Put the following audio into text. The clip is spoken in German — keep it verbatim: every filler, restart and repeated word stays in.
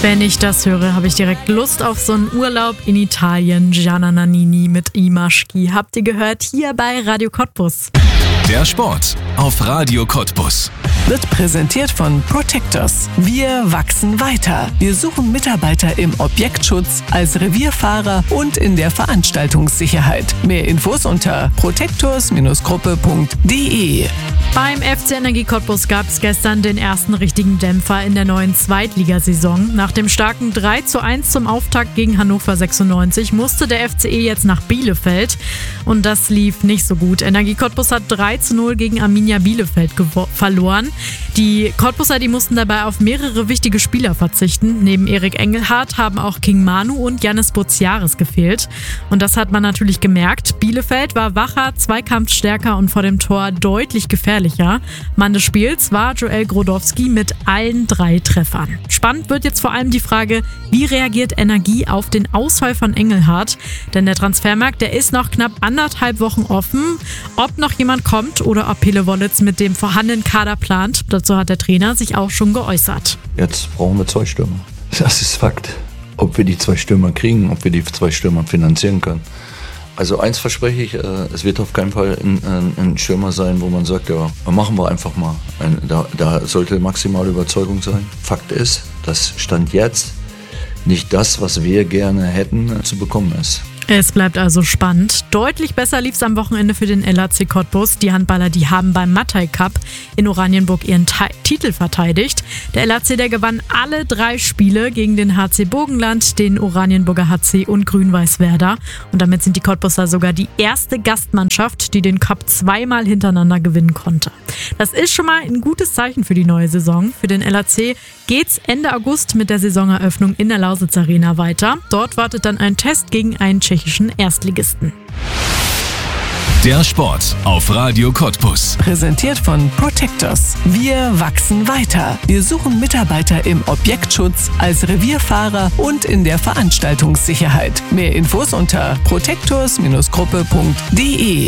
Wenn ich das höre, habe ich direkt Lust auf so einen Urlaub in Italien. Gianna Nannini mit Imaschki. Habt ihr gehört hier bei Radio Cottbus. Der Sport auf Radio Cottbus. Wird präsentiert von Protectors. Wir wachsen weiter. Wir suchen Mitarbeiter im Objektschutz, als Revierfahrer und in der Veranstaltungssicherheit. Mehr Infos unter protectors Gruppe punkt de. Beim F C Energie Cottbus gab es gestern den ersten richtigen Dämpfer in der neuen Zweitligasaison. Nach dem starken drei zu eins zum Auftakt gegen Hannover sechsundneunzig musste der F C E jetzt nach Bielefeld. Und das lief nicht so gut. Energie Cottbus hat drei zu null gegen Arminia Bielefeld gewo- verloren. Die Cottbuser, die mussten dabei auf mehrere wichtige Spieler verzichten. Neben Erik Engelhardt haben auch King Manu und Yannis Boziaris gefehlt. Und das hat man natürlich gemerkt. Bielefeld war wacher, zweikampfstärker und vor dem Tor deutlich gefährlicher. Mann des Spiels war Joel Grodowski mit allen drei Treffern. Spannend wird jetzt vor allem die Frage, wie reagiert Energie auf den Ausfall von Engelhardt? Denn der Transfermarkt, der ist noch knapp anderthalb Wochen offen. Ob noch jemand kommt oder ob Pele Wollitz mit dem vorhandenen Kader plant, dazu hat der Trainer sich auch schon geäußert. Jetzt brauchen wir zwei Stürmer. Das ist Fakt. Ob wir die zwei Stürmer kriegen, ob wir die zwei Stürmer finanzieren können. Also eins verspreche ich, es wird auf keinen Fall ein, ein Stürmer sein, wo man sagt, ja, machen wir einfach mal. Da, da sollte maximale Überzeugung sein. Fakt ist, dass Stand jetzt nicht das, was wir gerne hätten, zu bekommen ist. Es bleibt also spannend. Deutlich besser lief es am Wochenende für den L A C Cottbus. Die Handballer, die haben beim Mattei Cup in Oranienburg ihren T- Titel verteidigt. Der L A C, der gewann alle drei Spiele gegen den H C Burgenland, den Oranienburger H C und Grün-Weiß Werder. Und damit sind die Cottbuser sogar die erste Gastmannschaft, die den Cup zweimal hintereinander gewinnen konnte. Das ist schon mal ein gutes Zeichen für die neue Saison. Für den L A C geht's Ende August mit der Saisoneröffnung in der Lausitz Arena weiter. Dort wartet dann ein Test gegen einen tschechischen Erstligisten. Der Sport auf Radio Cottbus. Präsentiert von Protectors. Wir wachsen weiter. Wir suchen Mitarbeiter im Objektschutz, als Revierfahrer und in der Veranstaltungssicherheit. Mehr Infos unter protectors Gruppe punkt de.